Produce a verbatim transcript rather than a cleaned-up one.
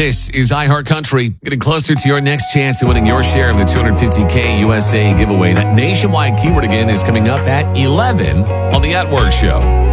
This is iHeartCountry, getting closer to your next chance at winning your share of the two hundred fifty K U S A giveaway. That nationwide keyword again is coming up at eleven on the At Work Show.